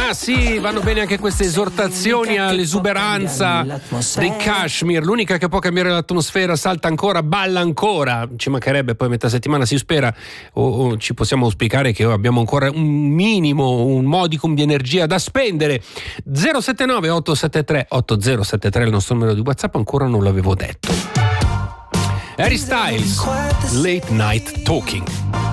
Ma sì, vanno bene anche queste esortazioni all'esuberanza dei Kashmir. L'unica che può cambiare l'atmosfera salta ancora, balla ancora. Ci mancherebbe, poi a metà settimana si spera o ci possiamo auspicare che abbiamo ancora un minimo, un modicum di energia da spendere. 079 873 8073 è il nostro numero di WhatsApp, ancora non l'avevo detto. Harry Styles, Late Night Talking.